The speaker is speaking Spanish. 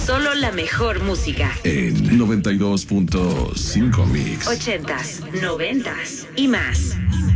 Solo la mejor música. En 92.5 Mix. 80s, 90s y más.